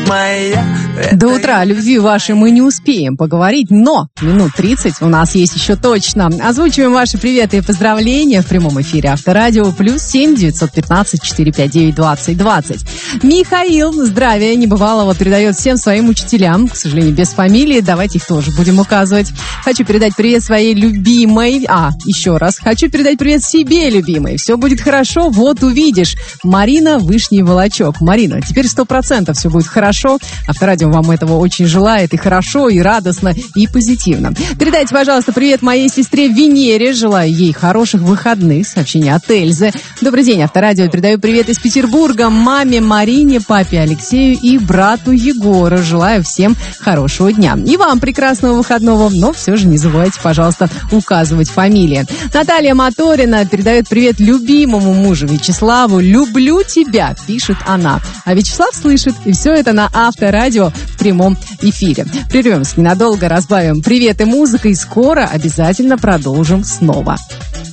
моя. До утра о любви вашей мы не успеем поговорить, но минут 30 у нас есть еще точно. Озвучиваем ваши приветы и поздравления в прямом эфире Авторадио. +7 915 459 20 20. Михаил, здравия небывалого, передает всем своим учителям, к сожалению, без фамилии, давайте их тоже будем указывать. Хочу передать привет своей любимой, еще раз, хочу передать привет себе, любимой. Все будет хорошо, вот увидишь. Марина, Вышний Волочок. Марина, теперь 100% все будет хорошо. Авторадио вам этого очень желает, и хорошо, и радостно, и позитивно. Передайте, пожалуйста, привет моей сестре Венере, желаю ей хороших выходных. Сообщение от Эльзы. Добрый день, Авторадио, передаю привет из Петербурга маме Марине, папе Алексею и брату Егору. Желаю всем хорошего дня. И вам прекрасного выходного, но все же не забывайте, пожалуйста, указывать фамилии. Наталья Моторина передает привет любимому мужу Вячеславу. «Люблю тебя», пишет она. А Вячеслав слышит, и все это на Авторадио в прямом эфире. Прервемся ненадолго, разбавим приветы музыкой, и скоро обязательно продолжим снова.